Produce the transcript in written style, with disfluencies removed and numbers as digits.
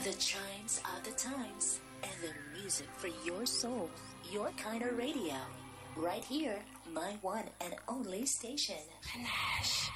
The chimes are the times and the music for your soul, your kind of radio. Right here, my one and only station. Panache.